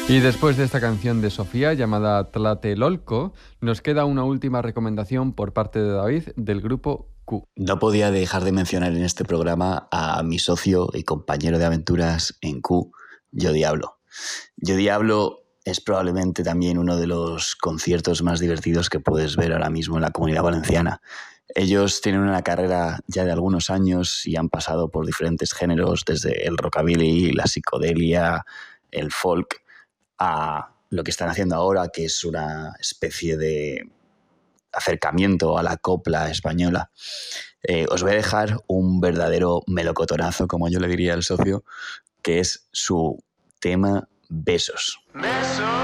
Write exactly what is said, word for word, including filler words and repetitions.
Y después de esta canción de Sofía llamada Tlatelolco, nos queda una última recomendación por parte de David del grupo Q. No podía dejar de mencionar en este programa a mi socio y compañero de aventuras en Q, Yo Diablo. Yo Diablo es probablemente también uno de los conciertos más divertidos que puedes ver ahora mismo en la Comunidad Valenciana. Ellos tienen una carrera ya de algunos años y han pasado por diferentes géneros, desde el rockabilly, la psicodelia, el folk, a lo que están haciendo ahora, que es una especie de acercamiento a la copla española. Eh, os voy a dejar un verdadero melocotonazo, como yo le diría al socio, que es su tema Besos. Besos.